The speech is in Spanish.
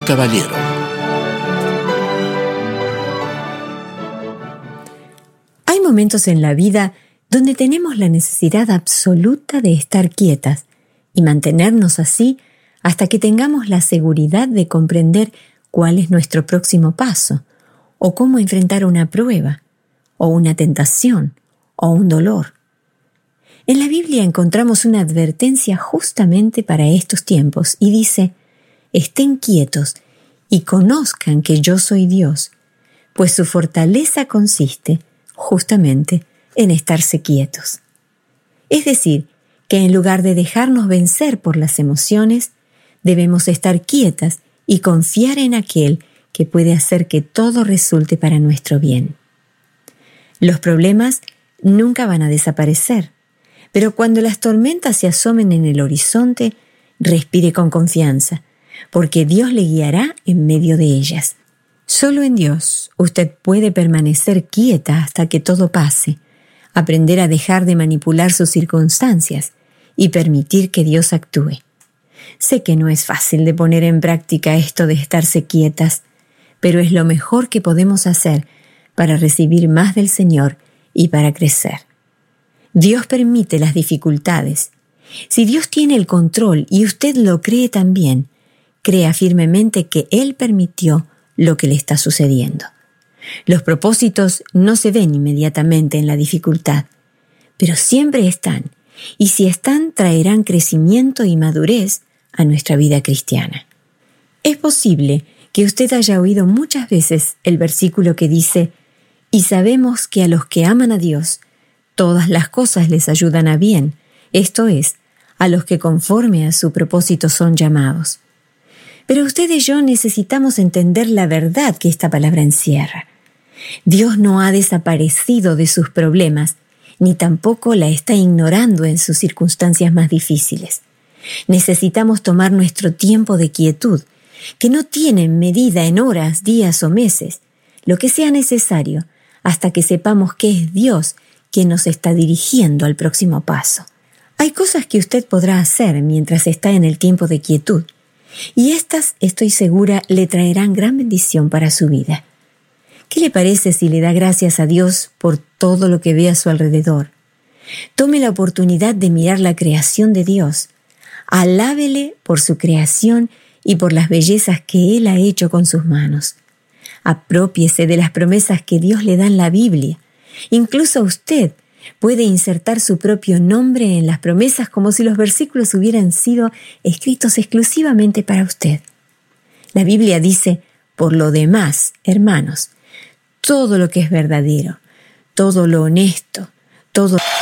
caballero. Hay momentos en la vida donde tenemos la necesidad absoluta de estar quietas y mantenernos así hasta que tengamos la seguridad de comprender cuál es nuestro próximo paso, o cómo enfrentar una prueba, o una tentación, o un dolor. En la Biblia encontramos una advertencia justamente para estos tiempos y dice: «Estén quietos y conozcan que yo soy Dios, pues su fortaleza consiste justamente en estarse quietos». Es decir, que en lugar de dejarnos vencer por las emociones, debemos estar quietas y confiar en aquel que puede hacer que todo resulte para nuestro bien. Los problemas nunca van a desaparecer, pero cuando las tormentas se asomen en el horizonte, respire con confianza, porque Dios le guiará en medio de ellas. Solo en Dios usted puede permanecer quieta hasta que todo pase, aprender a dejar de manipular sus circunstancias y permitir que Dios actúe. Sé que no es fácil de poner en práctica esto de estarse quietas, pero es lo mejor que podemos hacer para recibir más del Señor y para crecer. Dios permite las dificultades. Si Dios tiene el control y usted lo cree también, crea firmemente que Él permitió lo que le está sucediendo. Los propósitos no se ven inmediatamente en la dificultad, pero siempre están, y si están, traerán crecimiento y madurez a nuestra vida cristiana. Es posible que usted haya oído muchas veces el versículo que dice: «Y sabemos que a los que aman a Dios, todas las cosas les ayudan a bien, esto es, a los que conforme a su propósito son llamados». Pero usted y yo necesitamos entender la verdad que esta palabra encierra. Dios no ha desaparecido de sus problemas, ni tampoco la está ignorando en sus circunstancias más difíciles. Necesitamos tomar nuestro tiempo de quietud, que no tiene medida en horas, días o meses, lo que sea necesario, hasta que sepamos que es Dios quien nos está dirigiendo al próximo paso. Hay cosas que usted podrá hacer mientras está en el tiempo de quietud, y estas, estoy segura, le traerán gran bendición para su vida. ¿Qué le parece si le da gracias a Dios por todo lo que ve a su alrededor? Tome la oportunidad de mirar la creación de Dios. Alábele por su creación y por las bellezas que Él ha hecho con sus manos. Aprópiese de las promesas que Dios le da en la Biblia. Incluso usted puede insertar su propio nombre en las promesas como si los versículos hubieran sido escritos exclusivamente para usted. La Biblia dice: «Por lo demás, hermanos, todo lo que es verdadero, todo lo honesto, todo